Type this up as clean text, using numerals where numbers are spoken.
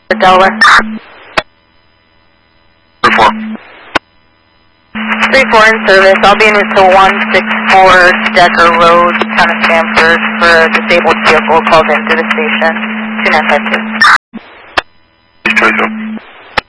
Delaware. 3-4. 3-4 in service. I'll be in route to 164 Decker Road, town of Stamford, for a disabled vehicle called into the station. 2952. Please 22.